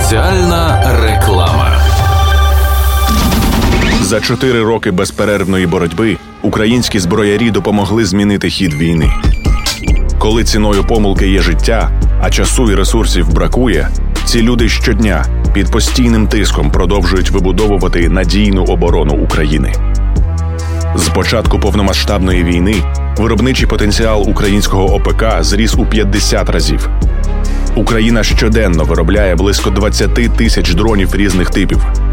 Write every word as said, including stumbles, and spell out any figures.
Спеціальна реклама. За чотири роки безперервної боротьби українські зброярі допомогли змінити хід війни. Коли ціною помилки є життя, а часу і ресурсів бракує, ці люди щодня під постійним тиском продовжують вибудовувати надійну оборону України. З початку повномасштабної війни виробничий потенціал українського ОПК зріс у п'ятдесят разів. Україна щоденно виробляє близько двадцять тисяч дронів різних типів.